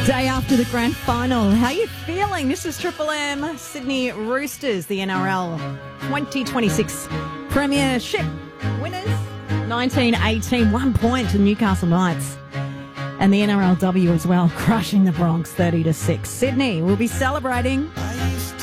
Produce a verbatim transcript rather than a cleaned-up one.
Day after the grand final. How are you feeling? This is Triple M. Sydney Roosters, the N R L twenty twenty-six Premiership winners. nineteen eighteen, one point to Newcastle Knights. And the N R L W as well, crushing the Bronx thirty to six. Sydney will be celebrating